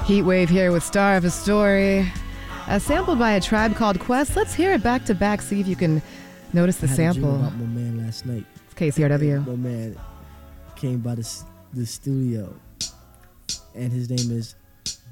Heatwave here with Star of a Story. Sampled by A Tribe Called Quest. Let's hear it back to back, see if you can notice the sample. I had a dream about my man last night. It's KCRW. My man came by the studio, and his name is